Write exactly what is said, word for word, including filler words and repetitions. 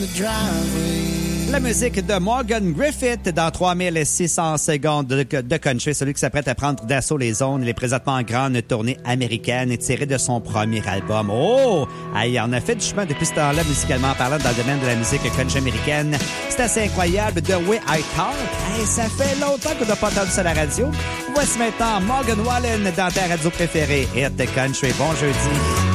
La musique de Morgan Griffith dans trois mille six cents secondes de, de country, celui qui s'apprête à prendre d'assaut les zones. Il est présentement en grande tournée américaine et tiré de son premier album. Oh! Il en a fait du chemin depuis ce temps-là, musicalement parlant, dans le domaine de la musique country américaine. C'est assez incroyable. The Way I Talk. Hey, ça fait longtemps qu'on n'a pas entendu ça à la radio. Voici maintenant Morgan Wallen dans ta radio préférée, Hit Country. Bon jeudi.